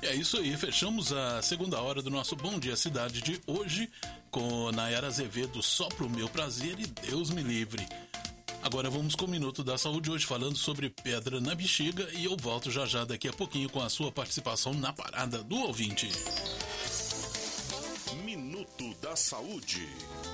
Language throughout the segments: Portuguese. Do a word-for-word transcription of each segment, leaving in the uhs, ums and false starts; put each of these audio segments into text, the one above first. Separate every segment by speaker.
Speaker 1: E é isso aí, fechamos a segunda hora do nosso Bom Dia Cidade de hoje com Nayara Azevedo, só pro meu prazer e Deus me livre. Agora vamos com o Minuto da Saúde hoje falando sobre pedra na bexiga e eu volto já já daqui a pouquinho com a sua participação na parada do ouvinte.
Speaker 2: Minuto da Saúde.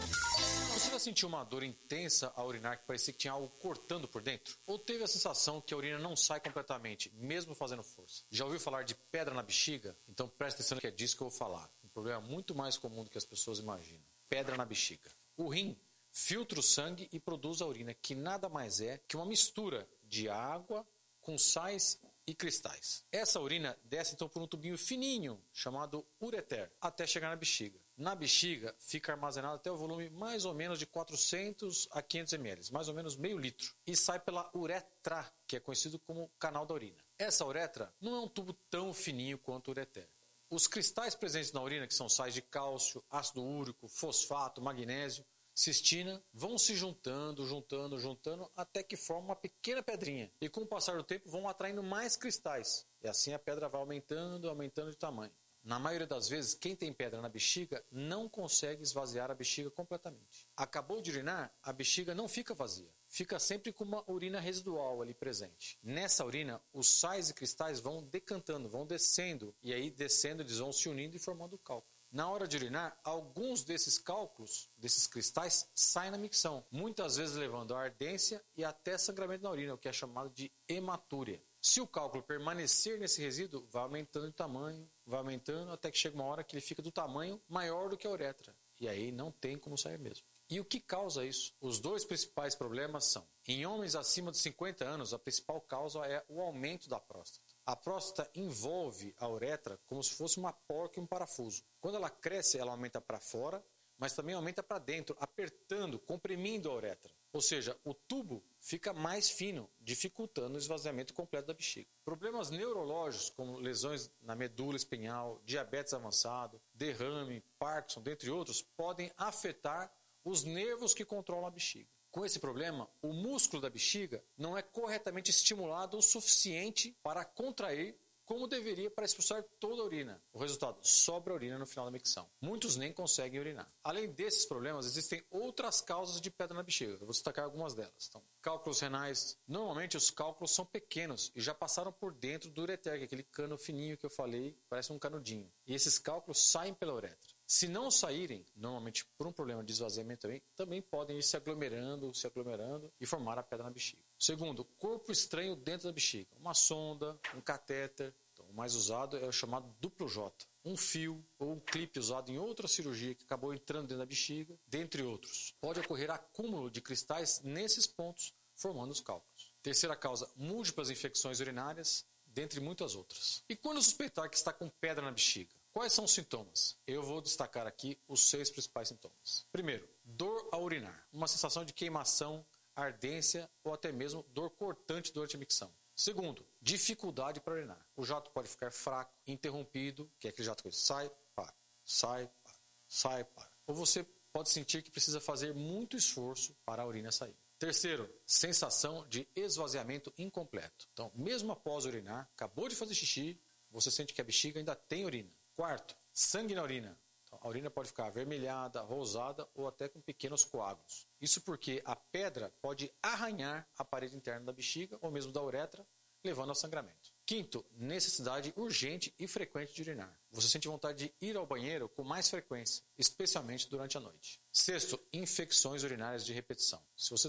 Speaker 3: Você já sentiu uma dor intensa ao urinar que parecia que tinha algo cortando por dentro? Ou teve a sensação que a urina não sai completamente, mesmo fazendo força? Já ouviu falar de pedra na bexiga? Então presta atenção que é disso que eu vou falar. Um problema muito mais comum do que as pessoas imaginam. Pedra na bexiga. O rim filtra o sangue e produz a urina, que nada mais é que uma mistura de água com sais e cristais. Essa urina desce então por um tubinho fininho, chamado ureter, até chegar na bexiga. Na bexiga fica armazenado até o volume mais ou menos de quatrocentos a quinhentos mililitros, mais ou menos meio litro, e sai pela uretra, que é conhecido como canal da urina. Essa uretra não é um tubo tão fininho quanto o ureter. Os cristais presentes na urina, que são sais de cálcio, ácido úrico, fosfato, magnésio, cistina, vão se juntando, juntando, juntando, até que formam uma pequena pedrinha. E com o passar do tempo vão atraindo mais cristais. E assim a pedra vai aumentando, aumentando de tamanho. Na maioria das vezes, quem tem pedra na bexiga não consegue esvaziar a bexiga completamente. Acabou de urinar, a bexiga não fica vazia. Fica sempre com uma urina residual ali presente. Nessa urina, os sais e cristais vão decantando, vão descendo. E aí, descendo, eles vão se unindo e formando o cálculo. Na hora de urinar, alguns desses cálculos, desses cristais, saem na micção, muitas vezes levando a ardência e até sangramento na urina, o que é chamado de hematúria. Se o cálculo permanecer nesse resíduo, vai aumentando de tamanho, vai aumentando, até que chega uma hora que ele fica do tamanho maior do que a uretra. E aí não tem como sair mesmo. E o que causa isso? Os dois principais problemas são: em homens acima de cinquenta anos, a principal causa é o aumento da próstata. A próstata envolve a uretra como se fosse uma porca e um parafuso. Quando ela cresce, ela aumenta para fora, mas também aumenta para dentro, apertando, comprimindo a uretra. Ou seja, o tubo fica mais fino, dificultando o esvaziamento completo da bexiga. Problemas neurológicos, como lesões na medula espinhal, diabetes avançado, derrame, Parkinson, dentre outros, podem afetar os nervos que controlam a bexiga. Com esse problema, o músculo da bexiga não é corretamente estimulado o suficiente para contrair como deveria para expulsar toda a urina. O resultado, sobra urina no final da micção. Muitos nem conseguem urinar. Além desses problemas, existem outras causas de pedra na bexiga. Eu vou destacar algumas delas. Então, cálculos renais. Normalmente os cálculos são pequenos e já passaram por dentro do ureter, que é aquele cano fininho que eu falei, parece um canudinho. E esses cálculos saem pela uretra. Se não saírem, normalmente por um problema de esvaziamento também, também podem ir se aglomerando, se aglomerando e formar a pedra na bexiga. Segundo, corpo estranho dentro da bexiga. Uma sonda, um catéter. Então, o mais usado é o chamado duplo J. Um fio ou um clipe usado em outra cirurgia que acabou entrando dentro da bexiga, dentre outros. Pode ocorrer acúmulo de cristais nesses pontos, formando os cálculos. Terceira causa, múltiplas infecções urinárias, dentre muitas outras. E quando suspeitar que está com pedra na bexiga? Quais são os sintomas? Eu vou destacar aqui os seis principais sintomas. Primeiro, dor ao urinar. Uma sensação de queimação, ardência ou até mesmo dor cortante durante a micção. Segundo, dificuldade para urinar. O jato pode ficar fraco, interrompido, que é aquele jato que sai, para, sai, para, sai, para. Ou você pode sentir que precisa fazer muito esforço para a urina sair. Terceiro, sensação de esvaziamento incompleto. Então, mesmo após urinar, acabou de fazer xixi, você sente que a bexiga ainda tem urina. Quarto, sangue na urina. Então, a urina pode ficar avermelhada, rosada ou até com pequenos coágulos. Isso porque a pedra pode arranhar a parede interna da bexiga ou mesmo da uretra, levando ao sangramento. Quinto, necessidade urgente e frequente de urinar. Você sente vontade de ir ao banheiro com mais frequência, especialmente durante a noite. Sexto, infecções urinárias de repetição. Se você